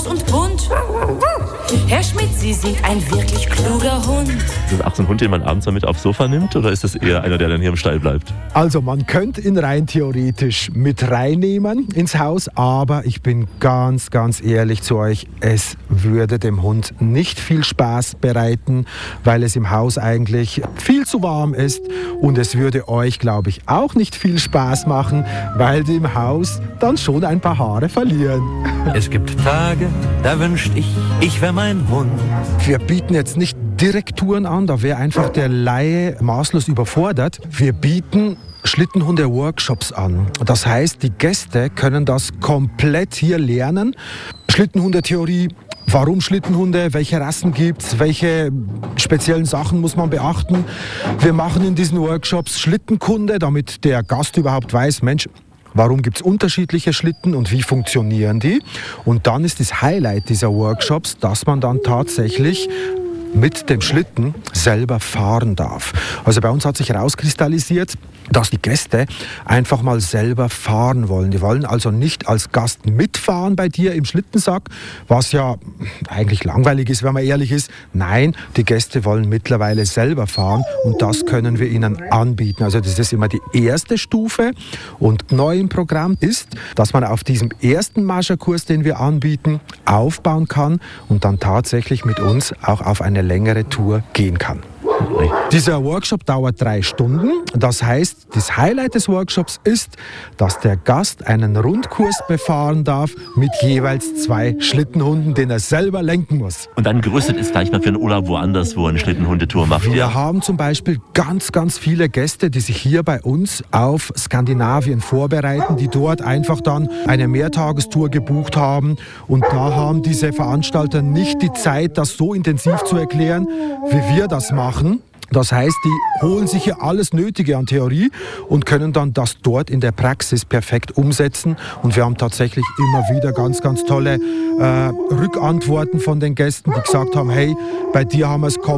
und bunt. Herr Schmidt, Sie sind ein wirklich kluger Hund. Ist das auch so ein Hund, den man abends mal mit aufs Sofa nimmt? Oder ist das eher einer, der dann hier im Stall bleibt? Also man könnte ihn rein theoretisch mit reinnehmen ins Haus, aber ich bin ganz, ganz ehrlich zu euch, es würde dem Hund nicht viel Spaß bereiten, weil es im Haus eigentlich viel zu warm ist, und es würde euch, glaube ich, auch nicht viel Spaß machen, weil die im Haus dann schon ein paar Haare verlieren. Es gibt Tage, da wünscht ich wäre mein Hund. Wir bieten jetzt nicht Direkttouren an, da wäre einfach der Laie maßlos überfordert. Wir bieten Schlittenhunde-Workshops an. Das heißt, die Gäste können das komplett hier lernen. Schlittenhundetheorie, warum Schlittenhunde, welche Rassen gibt es, welche speziellen Sachen muss man beachten. Wir machen in diesen Workshops Schlittenkunde, damit der Gast überhaupt weiß, Mensch, warum gibt es unterschiedliche Schlitten und wie funktionieren die? Und dann ist das Highlight dieser Workshops, dass man dann tatsächlich mit dem Schlitten selber fahren darf. Also bei uns hat sich herauskristallisiert, dass die Gäste einfach mal selber fahren wollen. Die wollen also nicht als Gast mitfahren bei dir im Schlittensack, was ja eigentlich langweilig ist, wenn man ehrlich ist. Nein, die Gäste wollen mittlerweile selber fahren, und das können wir ihnen anbieten. Also das ist immer die erste Stufe, und neu im Programm ist, dass man auf diesem ersten Mascherkurs, den wir anbieten, aufbauen kann und dann tatsächlich mit uns auch auf eine längere Tour gehen kann. Dieser Workshop dauert 3 Stunden. Das heißt, das Highlight des Workshops ist, dass der Gast einen Rundkurs befahren darf mit jeweils 2 Schlittenhunden, den er selber lenken muss. Und dann gerüstet ist gleich mal für einen Urlaub woanders, wo eine Schlittenhundetour macht. Wir haben zum Beispiel ganz, ganz viele Gäste, die sich hier bei uns auf Skandinavien vorbereiten, die dort einfach dann eine Mehrtagestour gebucht haben. Und da haben diese Veranstalter nicht die Zeit, das so intensiv zu erklären, wie wir das machen. Das heißt, die holen sich hier alles Nötige an Theorie und können dann das dort in der Praxis perfekt umsetzen. Und wir haben tatsächlich immer wieder ganz, ganz tolle Rückantworten von den Gästen, die gesagt haben, hey, bei dir haben wir es